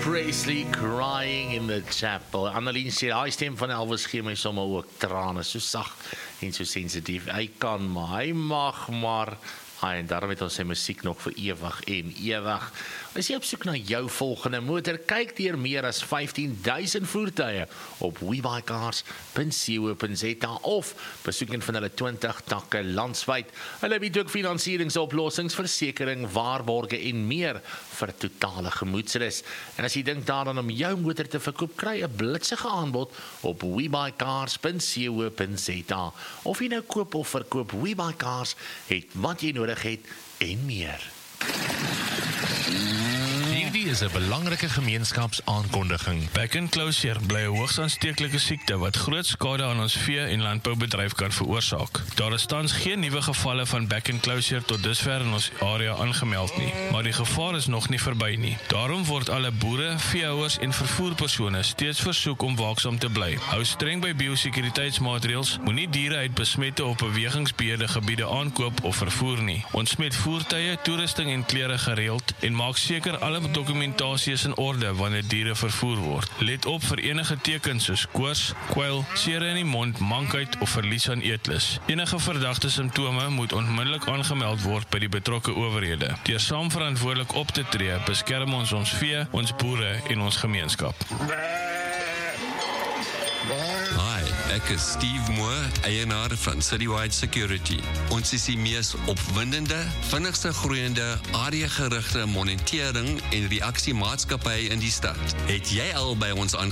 Presley, Crying in the Chapel. Annelien sê, hy stem van Elvis gee my sommer ook trane, so sag en so sensitief. Hy kan maar, hy mag maar, en daarom het ons sy musiek nog vir ewig en ewig. As jy op soek na jou volgende motor, kyk deur meer as 15,000 voertuie op webuycars.co.za of besoek een van hulle 20 takke landwyd. Hulle bied ook finansieringsoplossings, versekering, waarborge en meer vir totale gemoedsrus. En as jy dink daaraan om jou motor te verkoop, kry 'n blitsige aanbod op webuycars.co.za. Of jy nou koop of verkoop, WeBuyCars het wat jy nodig het en meer. Hierdie is 'n belangrike gemeenskapsaankondiging. Back and closure bly 'n hoogs aansteeklike siekte wat groot skade aan ons vee- en landboubedryf kan veroorsaak. Daar is tans geen nuwe gevalle van back and closure tot dusver in ons area aangemeld nie, maar die gevaar is nog nie verby nie. Daarom word alle boere, veehouers en vervoerpersone steeds versoek om waaksaam te bly. Hou streng by biosekuriteitsmaatreëls, moenie diere uit besmette of bewegingsbeheerde gebiede aankoop of vervoer nie. Ontsmet voertuie, toerusting en klere gereeld en maak seker alle dokumentasie is in orde wanneer diere vervoer word. Let op vir enige tekens soos koors, kwyl, seere in die mond, mankheid of verlies aan eetlus. Enige verdagte simptome moet onmiddellik aangemeld word by die betrokke owerhede. Deur saam verantwoordelik op te tree, beskerm ons vee, ons boere en ons gemeenskap. Hi, ek is Steve Moore, eienaar van Citywide Security. Ons is die mees opwindende, vinnigste groeiende, area-gerigte monitering en reaksiemaatskappy in die stad. Het jy al by ons